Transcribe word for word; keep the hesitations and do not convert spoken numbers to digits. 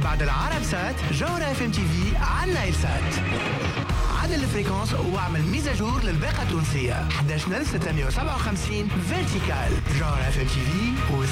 بعد العرب سات جوهرة اف ام تي في على النايل سات. عدل الفريكونس واعمل ميزاجور للباقة التونسية احد عشر ستمية وسبعة وخمسين فيرتيكال. جوهرة اف ام تي في